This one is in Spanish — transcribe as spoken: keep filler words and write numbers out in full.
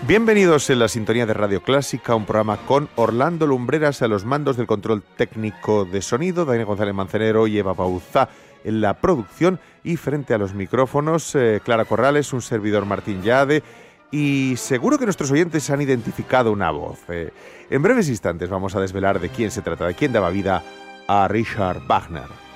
Bienvenidos en la sintonía de Radio Clásica, un programa con Orlando Lumbreras a los mandos del control técnico de sonido, Daniel González Mancenero y Eva Bauzá en la producción, y frente a los micrófonos eh, Clara Corrales, un servidor Martín Yade, y seguro que nuestros oyentes han identificado una voz. Eh, en breves instantes vamos a desvelar de quién se trata, de quién daba vida a Richard Wagner.